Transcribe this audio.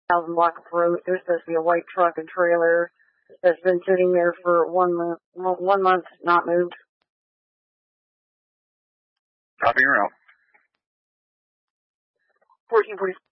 1,000 block of road. There's supposed to be a white truck and trailer that's been sitting there for 1 month, not moved. Copy, you're out. 1440.